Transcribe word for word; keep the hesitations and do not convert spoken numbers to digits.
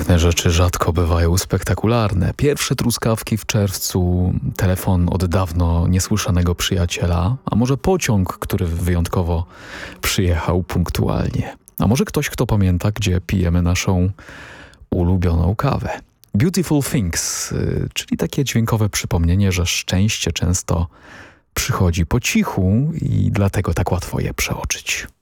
Piękne rzeczy rzadko bywają spektakularne. Pierwsze truskawki w czerwcu, telefon od dawno niesłyszanego przyjaciela, a może pociąg, który wyjątkowo przyjechał punktualnie. A może ktoś, kto pamięta, gdzie pijemy naszą ulubioną kawę. Beautiful Things, czyli takie dźwiękowe przypomnienie, że szczęście często przychodzi po cichu i dlatego tak łatwo je przeoczyć.